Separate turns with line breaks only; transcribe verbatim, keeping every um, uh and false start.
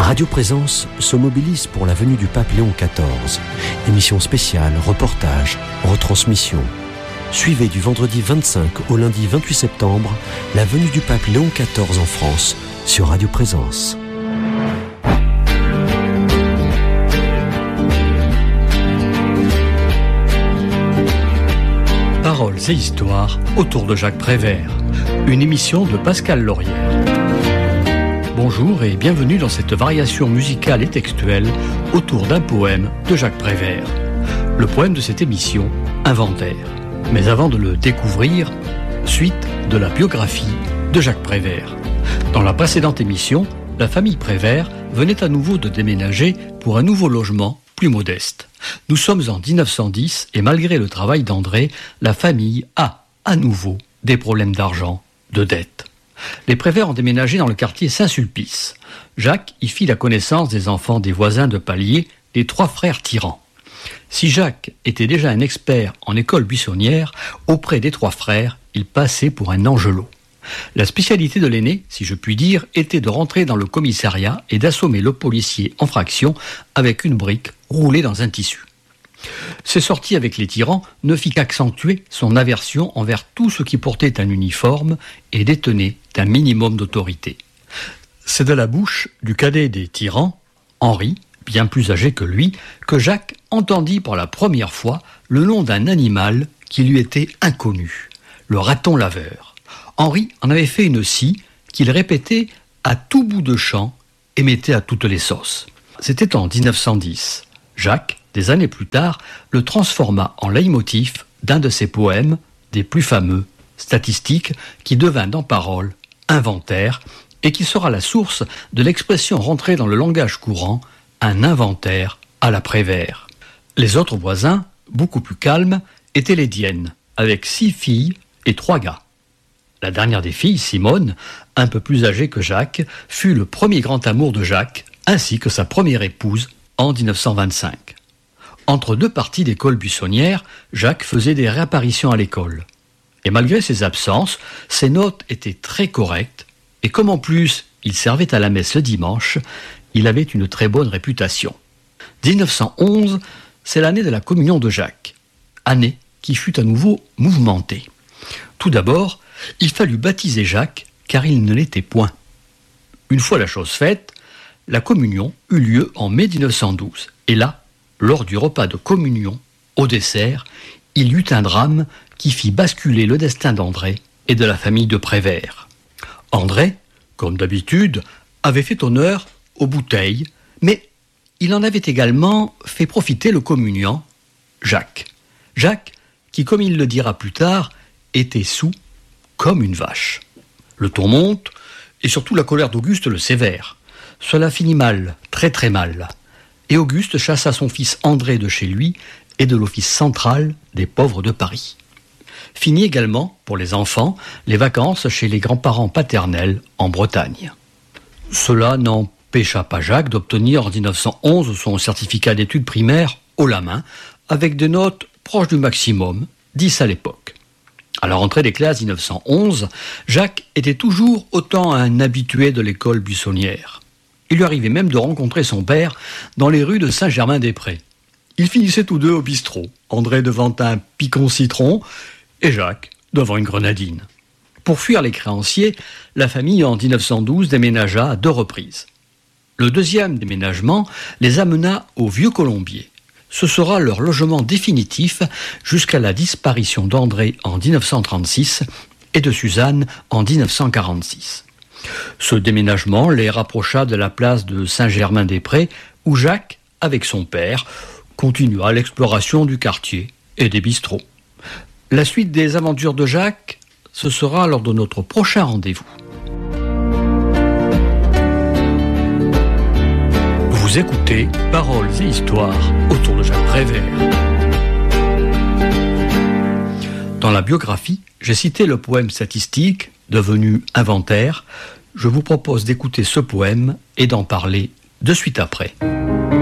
Radio Présence se mobilise pour la venue du pape Léon quatorze. Émission spéciale, reportage, retransmission. Suivez du vendredi vingt-cinq au lundi vingt-huit septembre la venue du pape Léon quatorze en France sur Radio Présence.
Paroles et histoires autour de Jacques Prévert, une émission de Pascal Laurière. Bonjour et bienvenue dans cette variation musicale et textuelle autour d'un poème de Jacques Prévert. Le poème de cette émission, Inventaire. Mais avant de le découvrir, suite de la biographie de Jacques Prévert. Dans la précédente émission, la famille Prévert venait à nouveau de déménager pour un nouveau logement plus modeste. Nous sommes en dix-neuf cent dix et malgré le travail d'André, la famille a à nouveau des problèmes d'argent, de dettes. Les Prévert ont déménagé dans le quartier Saint-Sulpice. Jacques y fit la connaissance des enfants des voisins de palier, les trois frères Tirant. Si Jacques était déjà un expert en école buissonnière, auprès des trois frères, il passait pour un angelot. La spécialité de l'aîné, si je puis dire, était de rentrer dans le commissariat et d'assommer le policier en fraction avec une brique roulée dans un tissu. Ses sorties avec les Tirants ne fit qu'accentuer son aversion envers tout ce qui portait un uniforme et détenait un minimum d'autorité. C'est de la bouche du cadet des Tirants, Henri, bien plus âgé que lui, que Jacques entendit pour la première fois le nom d'un animal qui lui était inconnu, le raton laveur. Henri en avait fait une scie qu'il répétait à tout bout de champ et mettait à toutes les sauces. C'était en dix-neuf cent dix. Jacques, des années plus tard, le transforma en leitmotiv d'un de ses poèmes, des plus fameux, Statistiques, qui devint dans Paroles, Inventaire, et qui sera la source de l'expression rentrée dans le langage courant, un inventaire à la Prévert. Les autres voisins, beaucoup plus calmes, étaient les Dienne, avec six filles et trois gars. La dernière des filles, Simone, un peu plus âgée que Jacques, fut le premier grand amour de Jacques, ainsi que sa première épouse en dix-neuf cent vingt-cinq. Entre deux parties d'école buissonnière, Jacques faisait des réapparitions à l'école. Et malgré ses absences, ses notes étaient très correctes, et comme en plus il servait à la messe le dimanche, il avait une très bonne réputation. dix-neuf cent onze, c'est l'année de la communion de Jacques, année qui fut à nouveau mouvementée. Tout d'abord, il fallut baptiser Jacques, car il ne l'était point. Une fois la chose faite, la communion eut lieu en mai dix-neuf cent douze. Et là, lors du repas de communion, au dessert, il y eut un drame qui fit basculer le destin d'André et de la famille de Prévert. André, comme d'habitude, avait fait honneur aux bouteilles, mais il en avait également fait profiter le communiant, Jacques. Jacques, qui, comme il le dira plus tard, était saoul comme une vache. Le ton monte, et surtout la colère d'Auguste le sévère. Cela finit mal, très très mal. Et Auguste chassa son fils André de chez lui et de l'office central des pauvres de Paris. Fini également, pour les enfants, les vacances chez les grands-parents paternels en Bretagne. Cela n'empêcha pas Jacques d'obtenir en dix-neuf cent onze son certificat d'études primaires haut la main, avec des notes proches du maximum, dix à l'époque. À la rentrée des classes dix-neuf cent onze, Jacques était toujours autant un habitué de l'école buissonnière. Il lui arrivait même de rencontrer son père dans les rues de Saint-Germain-des-Prés. Ils finissaient tous deux au bistrot, André devant un picon citron et Jacques devant une grenadine. Pour fuir les créanciers, la famille en dix-neuf cent douze déménagea à deux reprises. Le deuxième déménagement les amena au Vieux-Colombier. Ce sera leur logement définitif jusqu'à la disparition d'André en dix-neuf cent trente-six et de Suzanne en dix-neuf cent quarante-six. Ce déménagement les rapprocha de la place de Saint-Germain-des-Prés où Jacques, avec son père, continua l'exploration du quartier et des bistrots. La suite des aventures de Jacques, ce sera lors de notre prochain rendez-vous. Vous écoutez Paroles et histoires autour de Jacques Prévert. Dans la biographie, j'ai cité le poème Statistique, devenu Inventaire. Je vous propose d'écouter ce poème et d'en parler de suite après.